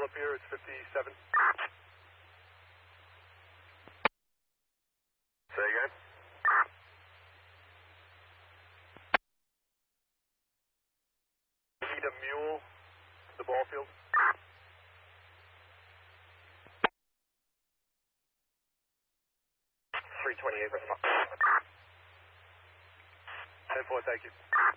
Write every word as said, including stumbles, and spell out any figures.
Philip here, it's fifty-seven. Say again? Need a mule to the ball field. three twenty-eight, response. ten four, thank you.